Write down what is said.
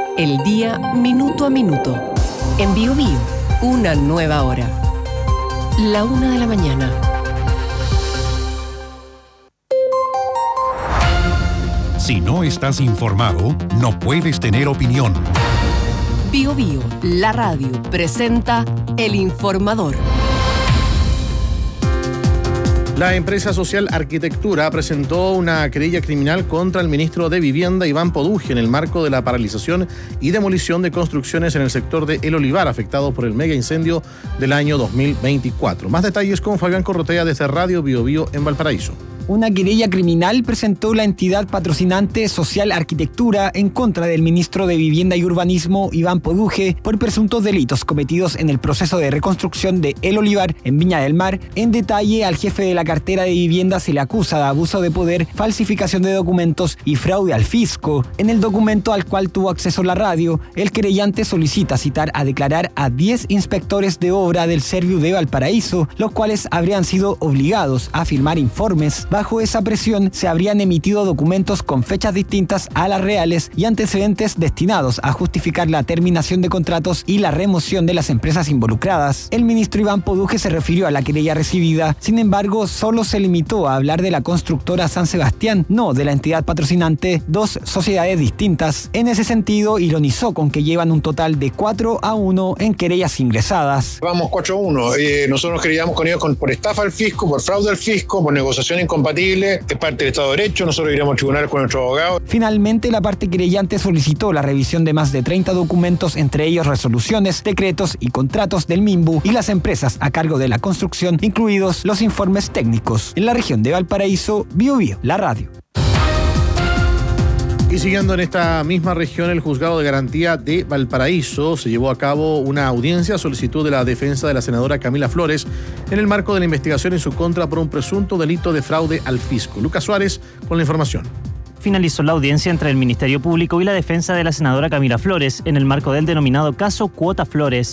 El día minuto a minuto. En Biobío, una nueva hora. 1:00 a.m. Si no estás informado, no puedes tener opinión. Biobío, la radio, presenta El Informador. La empresa social Arquitectura presentó una querella criminal contra el ministro de Vivienda, Iván Poduje, en el marco de la paralización y demolición de construcciones en el sector de El Olivar, afectado por el mega incendio del año 2024. Más detalles con Fabián Corrotea desde Radio Biobío en Valparaíso. Una querella criminal presentó la entidad patrocinante Social Arquitectura en contra del ministro de Vivienda y Urbanismo, Iván Poduje, por presuntos delitos cometidos en el proceso de reconstrucción de El Olivar en Viña del Mar. En detalle, al jefe de la cartera de vivienda se le acusa de abuso de poder, falsificación de documentos y fraude al fisco. En el documento al cual tuvo acceso la radio, el querellante solicita citar a declarar a 10 inspectores de obra del Serviu de Valparaíso, los cuales habrían sido obligados a firmar informes. Bajo esa presión, se habrían emitido documentos con fechas distintas a las reales y antecedentes destinados a justificar la terminación de contratos y la remoción de las empresas involucradas. El ministro Iván Poduje se refirió a la querella recibida, sin embargo, solo se limitó a hablar de la constructora San Sebastián, no de la entidad patrocinante, dos sociedades distintas. En ese sentido, ironizó con que llevan un total de 4-1 en querellas ingresadas. Vamos 4-1. Nosotros queríamos con ellos por estafa al fisco, por fraude al fisco, por negociación incompatible, es parte del Estado de Derecho, nosotros iríamos a tribunales con nuestro abogado. Finalmente, la parte querellante solicitó la revisión de más de 30 documentos, entre ellos resoluciones, decretos y contratos del MIMBU y las empresas a cargo de la construcción, incluidos los informes técnicos. En la región de Valparaíso, Biobío, la radio. Y siguiendo en esta misma región, el Juzgado de Garantía de Valparaíso se llevó a cabo una audiencia a solicitud de la defensa de la senadora Camila Flores en el marco de la investigación en su contra por un presunto delito de fraude al fisco. Lucas Suárez con la información. Finalizó la audiencia entre el Ministerio Público y la defensa de la senadora Camila Flores en el marco del denominado caso Cuota Flores.